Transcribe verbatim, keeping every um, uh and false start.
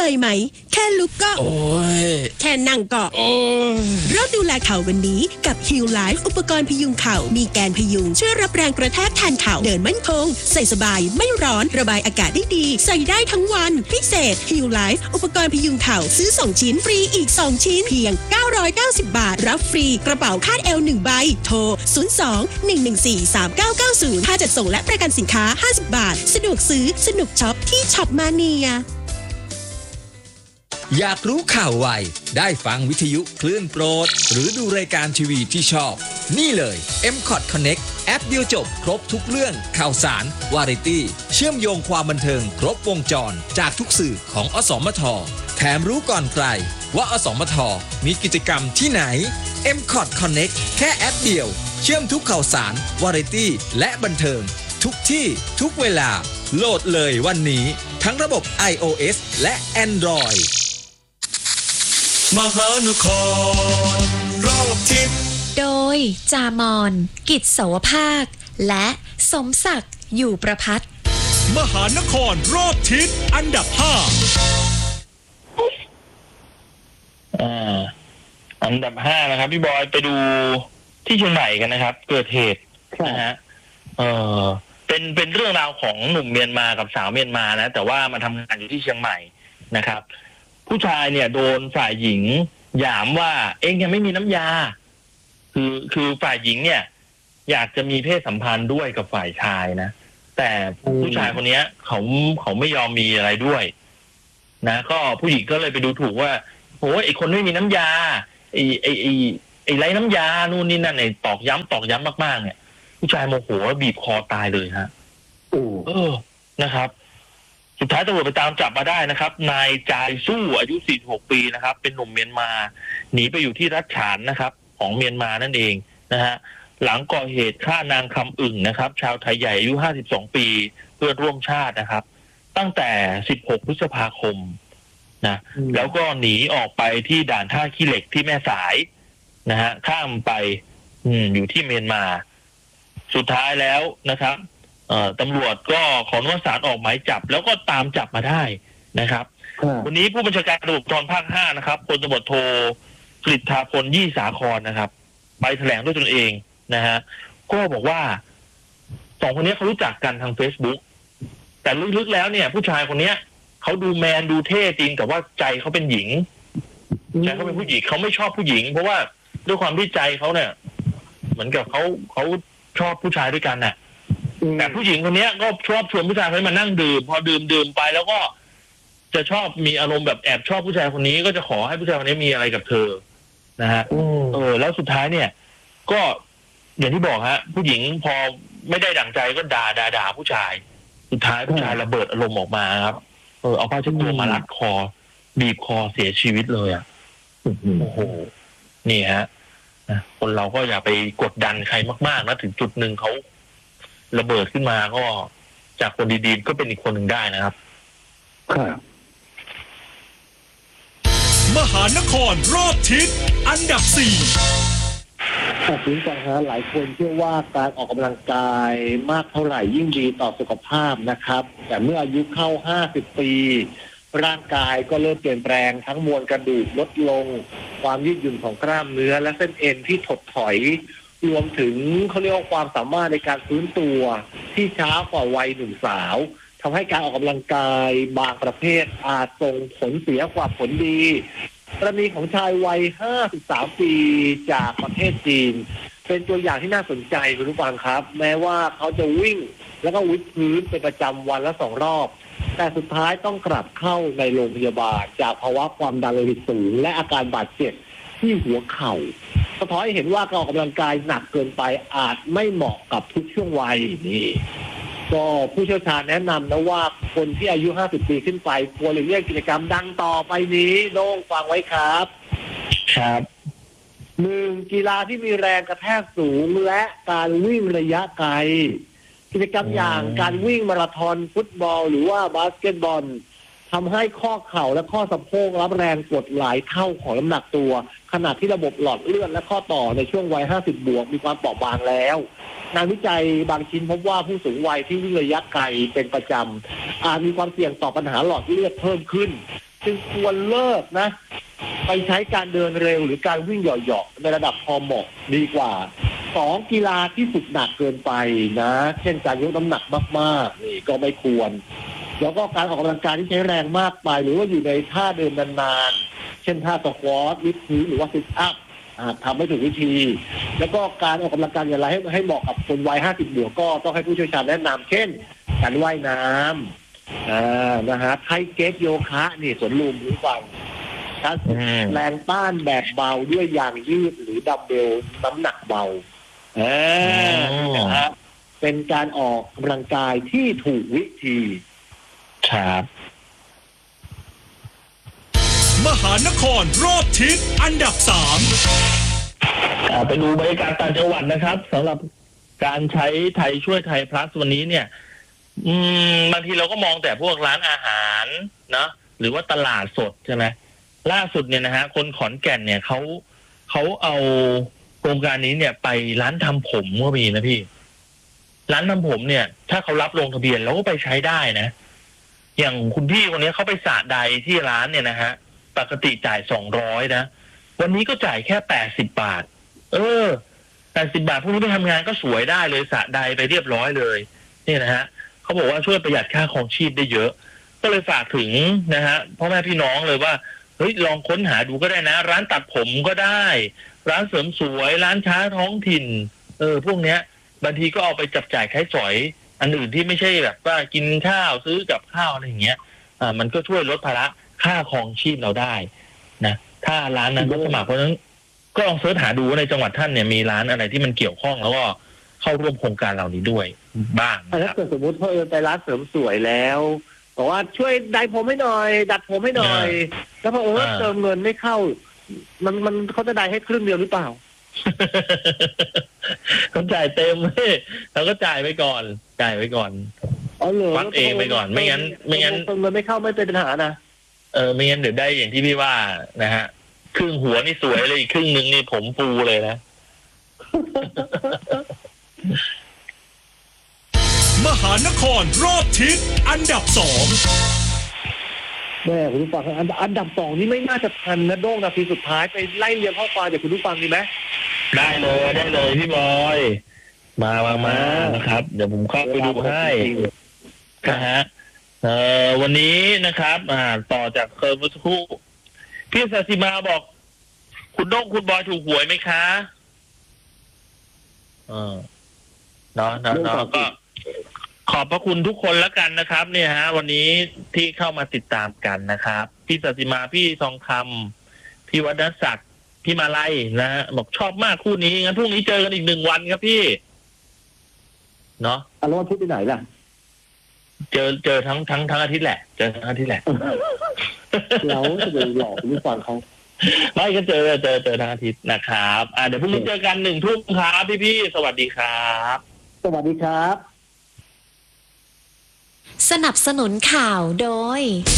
ยไหมแค่ลุกก็โอ้ยแค่นั่งก็โอ้ยเริ่มดูแลเข่าวันนี้กับ Heal Life อุปกรณ์พยุงเข่ามีแกนพยุงช่วยรับแรงกระแทกแทนเข่าเดินมั่นคงใส่สบายไม่ร้อนระบายอากาศได้ดีใส่ได้ทั้งวันพิเศษ Heal Life อุปกรณ์พยุงเข่าซื้อสองชิ้นฟรีอีกสองชิ้นเพียงเก้าร้อยเก้าสิบบาทรับฟรีกระเป๋าคาดเอวหนึ่งใบโทรศูนย์ สอง หนึ่ง หนึ่ง สี่ สาม เก้า เก้า ศูนย์ค่าจัดส่งและประกันสินค้าห้าสิบบาทสะดวกซื้อสนุกช็อปที่ช็อปมาเนียอยากรู้ข่าวไวได้ฟังวิทยุคลื่นโปรดหรือดูรายการทีวีที่ชอบนี่เลย เอ็ม คอท Connect แอปเดียวจบครบทุกเรื่องข่าวสารวาไรตี้เชื่อมโยงความบันเทิงครบวงจรจากทุกสื่อของอสมทแถมรู้ก่อนใครว่าอสมทมีกิจกรรมที่ไหน เอ็ม คอท Connect แค่แอปเดียวเชื่อมทุกข่าวสารวาไรตี้และบันเทิงทุกที่ทุกเวลาโหลดเลยวันนี้ทั้งระบบ iOS และ Android มหานครรอบทิศโดยจามอนกิจเสาวภาคและสมศักดิ์อยู่ประภัตรมหานครรอบทิศอันดับห้าอ่าอันดับห้านะครับพี่บอยไปดูที่เชียงใหม่กันนะครับเกิดเหตุนะฮะเออเป็นเป็นเรื่องราวของหนุ่มเมียนมากับสาวเมียนมานะแต่ว่ามาทำงานอยู่ที่เชียงใหม่นะครับผู้ชายเนี่ยโดนฝ่ายหญิงหยามว่าเองยังไม่มีน้ำยาคือคือฝ่ายหญิงเนี่ยอยากจะมีเพศสัมพันธ์ด้วยกับฝ่ายชายนะแต่ผู้ชายคนนี้เขาเขาไม่ยอมมีอะไรด้วยนะก็ผู้หญิงก็เลยไปดูถูกว่าโอ้ยไอคนไม่มีน้ำยาไอไอไอไอไรน้ำยานู่นนี่นั่นไอตอกย้ำตอกย้ำมากๆเนี่ยผู้ชายโมโหบีบคอตายเลยฮะเออนะครับสุดท้ายตำรวจไปตามจับมาได้นะครับนายจายสู้อายุสี่สิบหกปีนะครับเป็นหนุ่มเมียนมาหนีไปอยู่ที่รัฐฉานนะครับของเมียนมานั่นเองนะฮะหลังก่อเหตุฆ่านางคำอึ่งนะครับชาวไทยใหญ่อายุห้าสิบสองปีเพื่อร่วมชาตินะครับตั้งแต่สิบหกพฤษภาคมนะแล้วก็หนีออกไปที่ด่านท่าขี้เหล็กที่แม่สายนะฮะข้ามไปอืมอยู่ที่เมียนมาสุดท้ายแล้วนะครับเอ่อตำรวจก็ขออนุมัติศาลออกหมายจับแล้วก็ตามจับมาได้นะครับวันนี้ผู้บัญชาการตำรวจภูธรภาคห้านะครับพลตำรวจโทกฤษฎาพลยี่สาครนะครับไปแถลงด้วยตนเองนะฮะก็บอกว่าสองคนนี้เขารู้จักกันทาง Facebook แต่ลึกๆแล้วเนี่ยผู้ชายคนนี้เขาดูแมนดูเท่จริงแต่ว่าใจเขาเป็นหญิงใจเขาเป็นผู้หญิงเขาไม่ชอบผู้หญิงเพราะว่าด้วยความที่ใจเขาเนี่ยเหมือนกับเขาเขาชอบผู้ชายด้วยกันน่ะแต่ผู้หญิงคนนี้ก็ชอบชวนผู้ชายคนนี้มานั่งดื่มพอดื่มดื่มไปแล้วก็จะชอบมีอารมณ์แบบแอบชอบผู้ชายคนนี้ก็จะขอให้ผู้ชายคนนี้มีอะไรกับเธอนะฮะเออแล้วสุดท้ายเนี่ยก็อย่างที่บอกฮะผู้หญิงพอไม่ได้ดั่งใจก็ด่าด่าด่าผู้ชายสุดท้ายผู้ชายระเบิดอารมณ์ออกมาครับเออเอาผ้าเช็ดตัวมารัดคอบีบคอเสียชีวิตเลยอ่ะโอ้โหนี่ฮะคนเราก็อย่าไปกดดันใครมากๆนะถึงจุดหนึ่งเขาระเบิดขึ้นมาก็จากคนดีๆก็เป็นอีกคนหนึ่งได้นะครับครับมหานครรอบทิศอันดับสี่ขอบคุณจังฮะหลายคนเชื่อว่าการออกกำลังกายมากเท่าไหร่ยิ่งดีต่อสุขภาพนะครับแต่เมื่ออายุเข้าห้าสิบปีร่างกายก็เริ่มเปลี่ยนแปลงทั้งมวลกระดูกลดลงความยืดหยุ่นของกล้ามเนื้อและเส้นเอ็นที่ถดถอยรวมถึงเขาเรียกว่าความสามารถในการฟื้นตัวที่ช้ากว่าวัยหนุ่มสาวทำให้การออกกำลังกายบางประเภทอาจส่งผลเสียกว่าผลดีกรณีของชายวัยห้าสิบสามปีจากประเทศจีนเป็นตัวอย่างที่น่าสนใจคุณผู้ฟังครับแม้ว่าเขาจะวิ่งแล้วก็วิดพื้นเป็นประจำวันละสองรอบแต่สุดท้ายต้องกลับเข้าในโรงพยาบาลจากภาวะความดันโลหิตสูงและอาการบาดเจ็บที่หัวเข่าสะท้อนให้เห็นว่าการออกกำลังกายหนักเกินไปอาจไม่เหมาะกับทุกช่วงวัยนี่ก็ผู้เชี่ยวชาญแนะนำนะว่าคนที่อายุห้าสิบปีขึ้นไปควรหลีกเลี่ยงกิจกรรมดังต่อไปนี้โน้องฟังไว้ครับครับหนึ่งกีฬาที่มีแรงกระแทกสูงและการวิ่งระยะไกลกิจกรรมอย่างการวิ่งมาราธอนฟุตบอลหรือว่าบาสเกตบอลทำให้ข้อเข่าและข้อสะโพกรับแรงกดหลายเท่าของน้ำหนักตัวขณะที่ระบบหลอดเลือดและข้อต่อในช่วงวัยห้าสิบบวกมีความเปราะบางแล้วงานวิจัยบางชิ้นพบว่าผู้สูงวัยที่วิ่งระยะไกลเป็นประจำอาจมีความเสี่ยงต่อปัญหาหลอดเลือดเพิ่มขึ้นจึงควรเลิกนะไปใช้การเดินเร็วหรือการวิ่งเหยาะๆในระดับพอเหมาะดีกว่าสองกีฬาที่ฝึกหนักเกินไปนะเช่นการยกน้ำหนักมากๆนี่ก็ไม่ควรแล้วก็การออกกำลังกายที่ใช้แรงมากไปหรือว่าอยู่ในท่าเดินนานๆเช่นท่าสควอตลิฟต์พื้นหรือว่าซิทอัพทำไม่ถูกวิธีแล้วก็การออกกำลังกายอย่างไรให้ให้เหมาะกับคนวัยห้าสิบบวกก็ต้องให้ผู้เชี่ยวชาญแนะนำเช่นการว่ายน้ำอ่านะฮะไทเก๊กโยคะนี่สวนลุมหรือฟังการแรงต้านแบบเบาด้วยยางยืดหรือดัมเบลน้ำหนักเบาเออนะฮะเป็นการออกกำลังกายที่ถูกวิธีครับมหานครรอบทิศอันดับสามไปดูบรรยากาศต่างจังหวัดนะครับสำหรับการใช้ไทยช่วยไทยพลัสวันนี้เนี่ยอืมบางทีเราก็มองแต่พวกร้านอาหารนะหรือว่าตลาดสดใช่ไหมล่าสุดเนี่ยนะฮะคนขอนแก่นเนี่ยเขาเขาเอาโครงการนี้เนี่ยไปร้านทำผมก็มีนะพี่ร้านทำผมเนี่ยถ้าเขารับลงทะเบียนเราก็ไปใช้ได้นะอย่างคุณพี่คนนี้เขาไปสระใดที่ร้านเนี่ยนะฮะปกติจ่ายสองร้อยนะวันนี้ก็จ่ายแค่แปดสิบบาทเออแปดสิบบาทพวกนี้ไปทำงานก็สวยได้เลยสระใดไปเรียบร้อยเลยนี่นะฮะเขาบอกว่าช่วยประหยัดค่าครองชีพได้เยอะก็เลยฝากถึงนะฮะพ่อแม่พี่น้องเลยว่าเฮ้ยลองค้นหาดูก็ได้นะร้านตัดผมก็ได้ร้านเสริมสวยร้านค้าท้องถิ่นเออพวกเนี้ยบางทีก็เอาไปจับจ่ายใช้สอยอันอื่นที่ไม่ใช่แบบว่ากินข้าวซื้อกับข้าวอะไรอย่างเงี้ยอ่ามันก็ช่วยลดภาระค่าครองชีพเราได้นะถ้าร้านนั้นก็สมัครเพราะฉะนั้นก็ลองเสิร์ชหาดูในจังหวัดท่านเนี่ยมีร้านอะไรที่มันเกี่ยวข้องแล้วก็เข้าร่วมโครงการเหล่านี้ด้วยบ้างถ้าเกิดสมมติเพื่อไปร้านเสริมสวยแล้วบอกว่าช่วยไดผมให้หน่อยดัดผมให้หน่อยแล้วพอเออเติมเงินไม่เข้ามันมันเขาจะได้ให้ครึ่งเดียวหรือเปล่าเขาจ่ายเต็มเลยเราก็จ่ายไปก่อนจ่ายไปก่อนอ๋อเหรอวัดเองไปก่อนไม่งั้นไม่งั้นเติมเงินไม่เข้าไม่เป็นปัญหานะเออไม่งั้นเดี๋ยวได้อย่างที่พี่ว่านะฮะครึ่งหัวนี่สวยเลยอีกครึ่งนึงนี่ผมฟูเลยนะมหานครรอบทิศอันดับสองแม่คุณผู้ฟังอันอันดับสองนี่ไม่น่าจะทันนะโด่งนาทีสุดท้ายไปไล่เรียงข้อความจากคุณผู้ฟังดีไหมได้เลยได้เลยพี่บอยมามามานะครับเดี๋ยวผมเข้าไปดูให้นะฮะเอ่อวันนี้นะครับอ่าต่อจากเคอร์เมื่อสักครู่พี่ศาสิมาบอกคุณโด่งคุณบอยถูกหวยไหมคะเออเนาะเนาะเนาะก็ขอบพระคุณทุกคนแล้วกันนะครับเนี่ยฮะวันนี้ที่เข้ามาติดตามกันนะครับพี่ศาสิมาพี่ทองคำพี่วัฒนศักดิ์พี่มาลัยนะฮะบอกชอบมากคู่นี้งั้นพรุ่งนี้เจอกันอีกหนึ่งวันครับพี่เนาะอารมณ์พูดที่ไหนล่ะเจอเจอทั้งทั้งทั้งอาทิตย์แหละเจอทั้งอาทิตย์แหละเราจะไปหลอกผู้ฟังเขาไม่ก็เจอเจอเจอทั้งอาทิตย์นะครับอ่าเดี๋ยวพรุ่งนี้เจอกันหนึ่งทุ่มครับพี่พี่สวัสดีครับสวัสดีครับสนับสนุนข่าวโดย